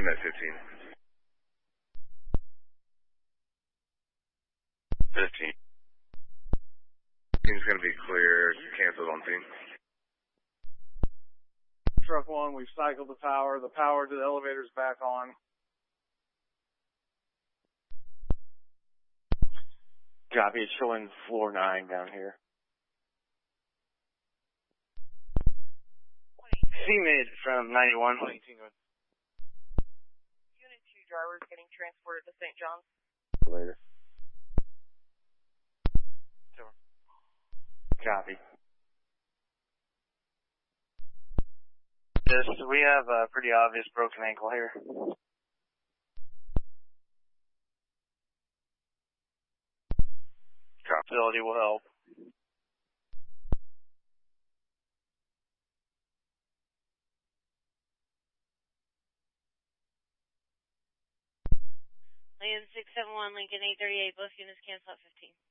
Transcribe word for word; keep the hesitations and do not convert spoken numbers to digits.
Team at fifteen. fifteen. Team's gonna be clear, canceled on team. Truck one, we've cycled the power. The power to the elevator's back on. Copy, it's showing floor nine down here. C-Mid from ninety-one. Unit two drivers getting transported to Saint John's. Later. Copy. Yes, we have a pretty obvious broken ankle here. Facility will help. Land six seven one, Lincoln eight thirty-eight, both units cancel at fifteen.